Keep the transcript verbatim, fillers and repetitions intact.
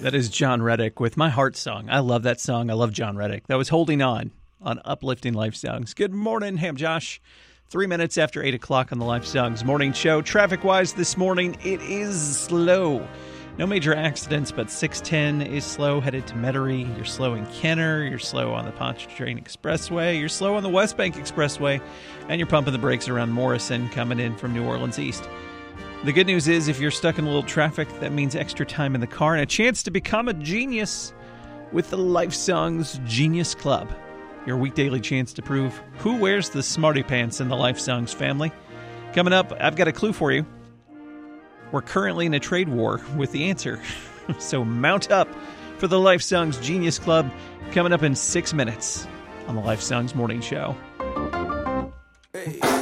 That is John Reddick with My Heart Song. I love that song. I love John Reddick. That was Holding On on Uplifting Life Songs. Good morning. Hey, I'm Josh. Three minutes after eight o'clock on the Life Songs morning show. Traffic-wise this morning, it is slow. No major accidents, but six ten is slow headed to Metairie. You're slow in Kenner. You're slow on the Pontchartrain Expressway. You're slow on the West Bank Expressway. And you're pumping the brakes around Morrison coming in from New Orleans East. The good news is if you're stuck in a little traffic, that means extra time in the car and a chance to become a genius with the Life Songs Genius Club. Your weekdaily chance to prove who wears the smarty pants in the Life Songs family. Coming up, I've got a clue for you. We're currently in a trade war with the answer. So mount up for the Life Songs Genius Club coming up in six minutes on the Life Songs Morning Show. Hey.